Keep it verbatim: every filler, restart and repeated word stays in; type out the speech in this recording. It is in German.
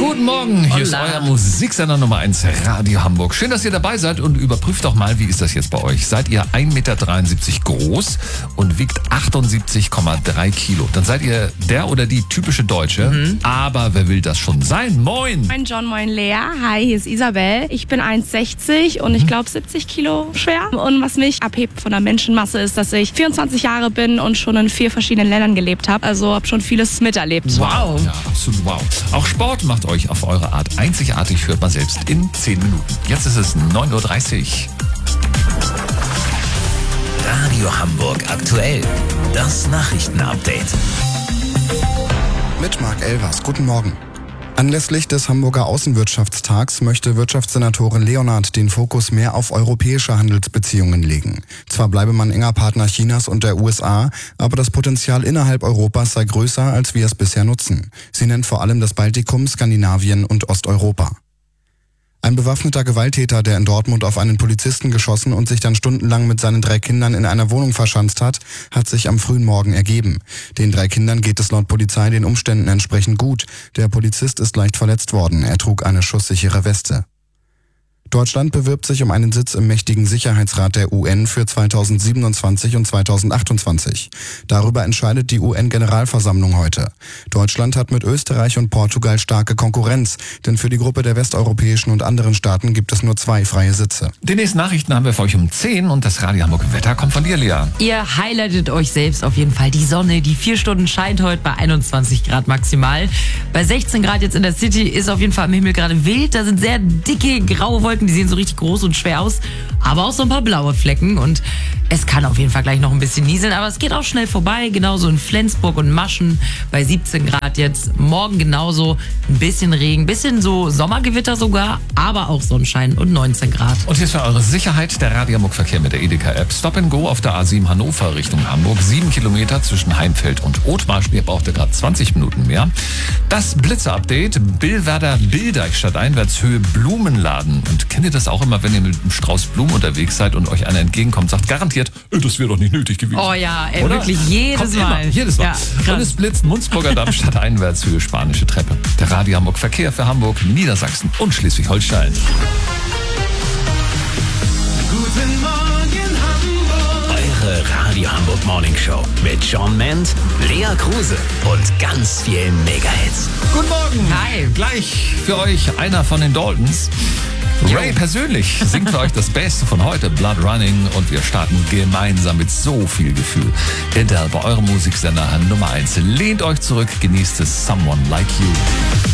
Guten Morgen, hier ist euer Musiksender Nummer eins, Radio Hamburg. Schön, dass ihr dabei seid und überprüft doch mal, wie ist das jetzt bei euch? Seid ihr ein Meter dreiundsiebzig groß und wiegt achtundsiebzig Komma drei Kilo? Dann seid ihr der oder die typische Deutsche. Mhm. Aber wer will das schon sein? Moin! Moin John, moin Lea. Hi, hier ist Isabel. Ich bin eins Komma sechzig und ich glaube siebzig Kilo schwer. Und was mich abhebt von der Menschenmasse ist, dass ich vierundzwanzig Jahre bin und schon in vier verschiedenen Ländern gelebt habe. Also habe schon vieles miterlebt. Wow! Ja, absolut wow. Auch Sport macht euch auf eure Art einzigartig, hört man selbst in zehn Minuten. Jetzt ist es neun Uhr dreißig. Radio Hamburg aktuell. Das Nachrichtenupdate. Mit Marc Elvers. Guten Morgen. Anlässlich des Hamburger Außenwirtschaftstags möchte Wirtschaftssenatorin Leonhardt den Fokus mehr auf europäische Handelsbeziehungen legen. Zwar bleibe man enger Partner Chinas und der U S A, aber das Potenzial innerhalb Europas sei größer, als wir es bisher nutzen. Sie nennt vor allem das Baltikum, Skandinavien und Osteuropa. Ein bewaffneter Gewalttäter, der in Dortmund auf einen Polizisten geschossen und sich dann stundenlang mit seinen drei Kindern in einer Wohnung verschanzt hat, hat sich am frühen Morgen ergeben. Den drei Kindern geht es laut Polizei den Umständen entsprechend gut. Der Polizist ist leicht verletzt worden. Er trug eine schusssichere Weste. Deutschland bewirbt sich um einen Sitz im mächtigen Sicherheitsrat der U N für zweitausendsiebenundzwanzig und zweitausendachtundzwanzig. Darüber entscheidet die U N-Generalversammlung heute. Deutschland hat mit Österreich und Portugal starke Konkurrenz, denn für die Gruppe der westeuropäischen und anderen Staaten gibt es nur zwei freie Sitze. Die nächsten Nachrichten haben wir für euch um zehn und das Radio Hamburg Wetter kommt von dir, Lea. Ihr highlightet euch selbst auf jeden Fall. Die Sonne, die vier Stunden scheint heute bei einundzwanzig Grad maximal. Bei sechzehn Grad jetzt in der City ist auf jeden Fall am Himmel gerade wild. Da sind sehr dicke graue Wolken. Die sehen so richtig groß und schwer aus, aber auch so ein paar blaue Flecken und es kann auf jeden Fall gleich noch ein bisschen nieseln, aber es geht auch schnell vorbei, genauso in Flensburg und Maschen bei siebzehn Grad jetzt. Morgen genauso, ein bisschen Regen, bisschen so Sommergewitter sogar, aber auch Sonnenschein und neunzehn Grad. Und hier ist für eure Sicherheit der Radio Hamburg Verkehr mit der Edeka-App. Stop and Go auf der A sieben Hannover Richtung Hamburg, sieben Kilometer zwischen Heimfeld und Othmarsch. Ihr braucht ja gerade zwanzig Minuten mehr. Das Blitzer-Update, Billwerder Bildeich stadteinwärts Höhe Blumenladen. Und kennt ihr das auch immer, wenn ihr mit einem Strauß Blumen unterwegs seid und euch einer entgegenkommt, sagt garantiert, das wäre doch nicht nötig gewesen. Oh ja, ey, oder? Wirklich jedes Kommt Mal. Immer, jedes Mal. Ja, und es blitzt Munzburger Damm stadteinwärts Höhe Spanische Treppe. Der Radio Hamburg Verkehr für Hamburg, Niedersachsen und Schleswig-Holstein. Guten Morgen Hamburg. Eure Radio Hamburg Morning Show mit John Ment, Lea Kruse und ganz vielen Mega-Hits. Guten Morgen. Hi. Gleich für euch einer von den Daltons. Ray persönlich singt für euch das Beste von heute, Blood Running, und wir starten gemeinsam mit so viel Gefühl. Adele bei eurem Musiksender Nummer eins. Lehnt euch zurück, genießt es, Someone Like You.